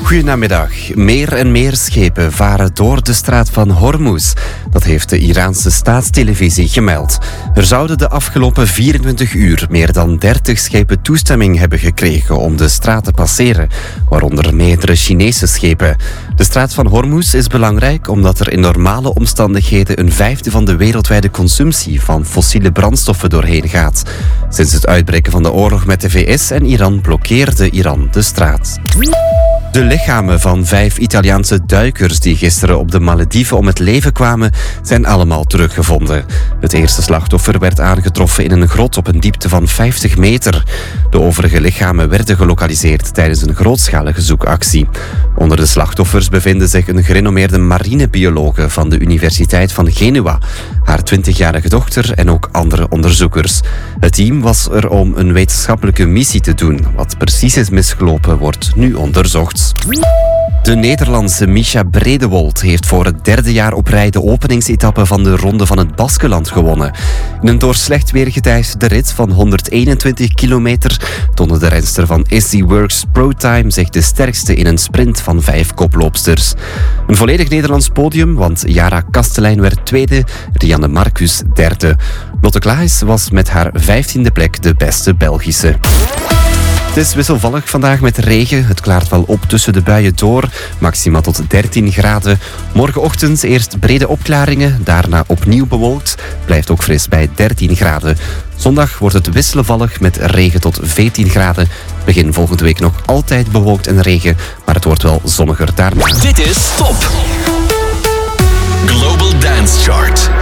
Goedenamiddag. Meer en meer schepen varen door de straat van Hormuz. Dat heeft de Iraanse staatstelevisie gemeld. Er zouden de afgelopen 24 uur meer dan 30 schepen toestemming hebben gekregen om de straat te passeren, waaronder meerdere Chinese schepen. De straat van Hormuz is belangrijk omdat er in normale omstandigheden een vijfde van de wereldwijde consumptie van fossiele brandstoffen doorheen gaat. Sinds het uitbreken van de oorlog met de VS en Iran blokkeerde Iran de straat. De lichamen van 5 Italiaanse duikers die gisteren op de Malediven om het leven kwamen, zijn allemaal teruggevonden. Het eerste slachtoffer werd aangetroffen in een grot op een diepte van 50 meter. De overige lichamen werden gelokaliseerd tijdens een grootschalige zoekactie. Onder de slachtoffers bevinden zich een gerenommeerde marinebiologe van de Universiteit van Genua, haar 20-jarige dochter en ook andere onderzoekers. Het team was er om een wetenschappelijke missie te doen. Wat precies is misgelopen wordt nu onderzocht. De Nederlandse Mischa Bredewold heeft voor het 3e jaar op rij de openingsetappe van de Ronde van het Baskeland gewonnen. In een door slecht weer geteisterde rit van 121 kilometer toonde de renster van SD Works ProTime zich de sterkste in een sprint van 5 koploopsters. Een volledig Nederlands podium, want Jara Kastelein werd tweede, Rianne Marcus derde. Lotte Klaes was met haar 15e plek de beste Belgische. Het is wisselvallig vandaag met regen. Het klaart wel op tussen de buien door. Maxima tot 13 graden. Morgenochtend eerst brede opklaringen. Daarna opnieuw bewolkt. Blijft ook fris bij 13 graden. Zondag wordt het wisselvallig met regen tot 14 graden. Begin volgende week nog altijd bewolkt en regen. Maar het wordt wel zonniger daarna. Dit is Top Global Dance Chart.